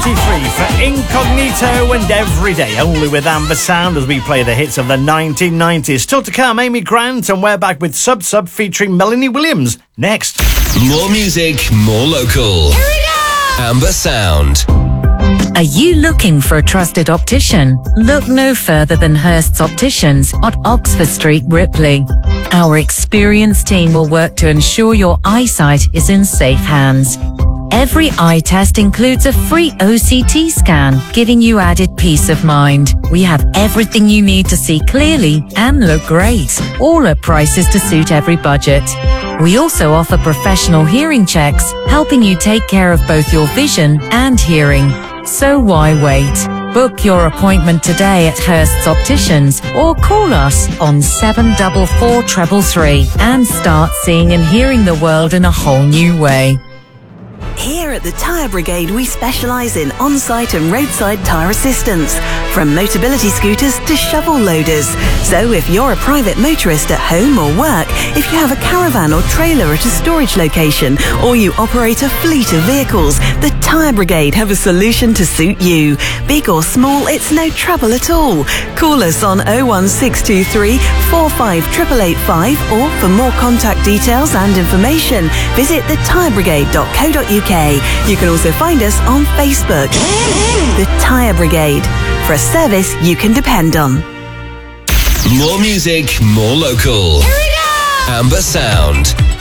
23 for Incognito and Every Day, only with Amber Sound as we play the hits of the 1990s. Still to come, Amy Grant, and we're back with Sub Sub featuring Melanie Williams. Next. More music, more local. Here we go! Amber Sound. Are you looking for a trusted optician? Look no further than Hurst's Opticians on Oxford Street, Ripley. Our experienced team will work to ensure your eyesight is in safe hands. Every eye test includes a free OCT scan, giving you added peace of mind. We have everything you need to see clearly and look great, all at prices to suit every budget. We also offer professional hearing checks, helping you take care of both your vision and hearing. So why wait? Book your appointment today at Hurst's Opticians or call us on 744 333 and start seeing and hearing the world in a whole new way. Here at the Tyre Brigade, we specialise in on-site and roadside tyre assistance, from Motability scooters to shovel loaders. So if you're a private motorist at home or work, if you have a caravan or trailer at a storage location, or you operate a fleet of vehicles, the Tyre Brigade have a solution to suit you. Big or small, it's no trouble at all. Call us on 01623 458885, or for more contact details and information, visit thetyrebrigade.co.uk. You can also find us on Facebook. The Tyre Brigade, for a service you can depend on. More music, more local. Here we go! Amber Sound.